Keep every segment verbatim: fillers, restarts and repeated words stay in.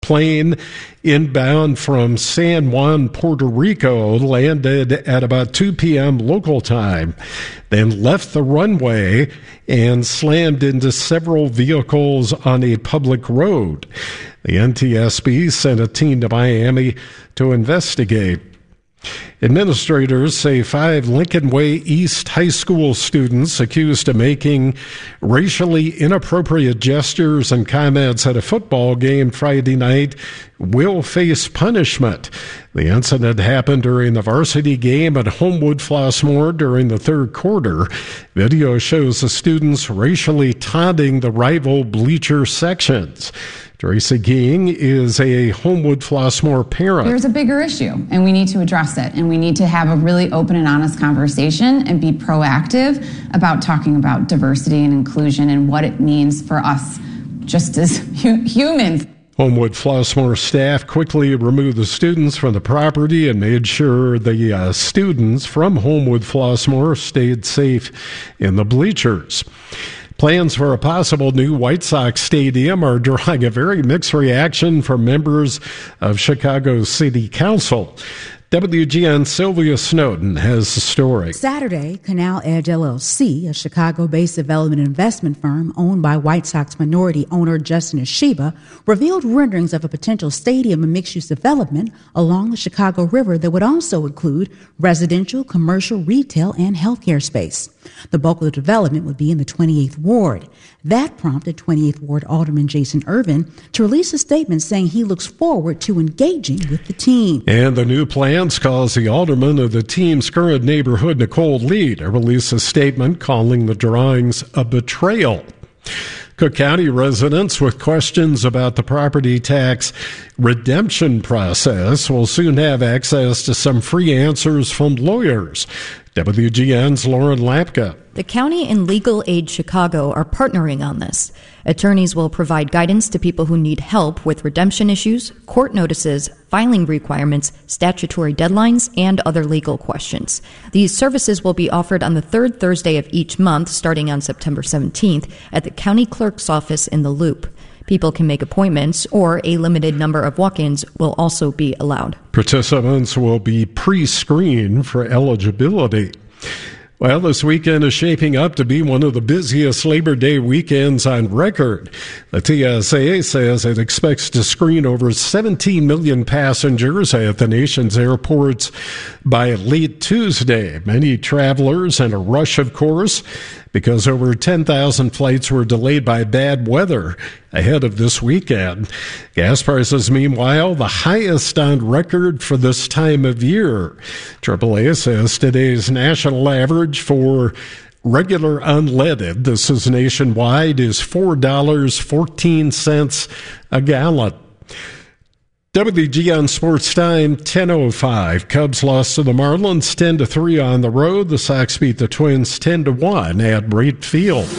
plane inbound from San Juan, Puerto Rico, landed at about two p.m. local time, then left the runway and slammed into several vehicles on a public road. The N T S B sent a team to Miami to investigate. Administrators say five Lincoln Way East High School students accused of making racially inappropriate gestures and comments at a football game Friday night will face punishment. The incident happened during the varsity game at Homewood Flossmoor during the third quarter. Video shows the students racially taunting the rival bleacher sections. Tracy King is a Homewood Flossmoor parent. There's a bigger issue, and we need to address it, and we need to have a really open and honest conversation and be proactive about talking about diversity and inclusion and what it means for us just as hu- humans. Homewood Flossmoor staff quickly removed the students from the property and made sure the uh, students from Homewood Flossmoor stayed safe in the bleachers. Plans for a possible new White Sox stadium are drawing a very mixed reaction from members of Chicago City Council. W G N's Sylvia Snowden has the story. Saturday, Canal Edge L L C, a Chicago-based development investment firm owned by White Sox minority owner Justin Asheba, revealed renderings of a potential stadium and mixed-use development along the Chicago River that would also include residential, commercial, retail, and healthcare space. The bulk of the development would be in the twenty-eighth Ward. That prompted twentieth Ward Alderman Jason Irvin to release a statement saying he looks forward to engaging with the team. And the new plans cause the alderman of the team's current neighborhood, Nicole Lee, to release a statement calling the drawings a betrayal. Cook County residents with questions about the property tax redemption process will soon have access to some free answers from lawyers. W G N's Lauren Lapka. The county and Legal Aid Chicago are partnering on this. Attorneys will provide guidance to people who need help with redemption issues, court notices, filing requirements, statutory deadlines, and other legal questions. These services will be offered on the third Thursday of each month, starting on September seventeenth, at the county clerk's office in the Loop. People can make appointments, or a limited number of walk-ins will also be allowed. Participants will be pre-screened for eligibility. Well, this weekend is shaping up to be one of the busiest Labor Day weekends on record. The T S A says it expects to screen over seventeen million passengers at the nation's airports by late Tuesday. Many travelers in a rush, of course, because over ten thousand flights were delayed by bad weather ahead of this weekend. Gas prices, meanwhile, the highest on record for this time of year. triple A says today's national average for regular unleaded, this is nationwide, is four dollars and fourteen cents a gallon. W G N Sports Time, ten oh five. Cubs lost to the Marlins ten to three on the road. The Sox beat the Twins ten to one at Wright Field.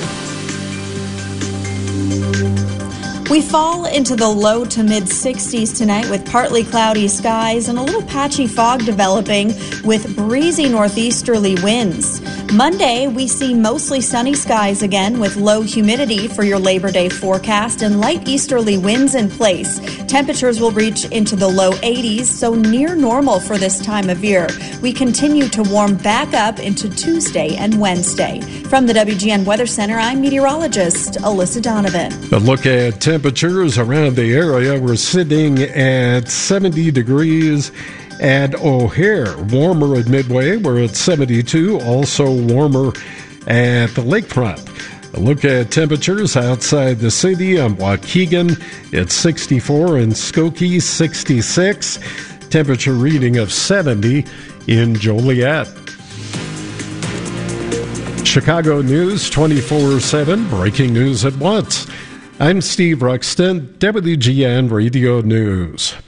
We fall into the low to mid sixties tonight with partly cloudy skies and a little patchy fog developing with breezy northeasterly winds. Monday, we see mostly sunny skies again with low humidity for your Labor Day forecast and light easterly winds in place. Temperatures will reach into the low eighties, so near normal for this time of year. We continue to warm back up into Tuesday and Wednesday. From the W G N Weather Center, I'm meteorologist Alyssa Donovan. A look at temperatures around the area. We're sitting at seventy degrees at O'Hare. Warmer at Midway. We're at seventy-two. Also warmer at the lakefront. A look at temperatures outside the city on Waukegan. It's sixty-four, and Skokie sixty-six. Temperature reading of seventy in Joliet. Chicago News twenty-four seven, breaking news at once. I'm Steve Ruxton, W G N Radio News.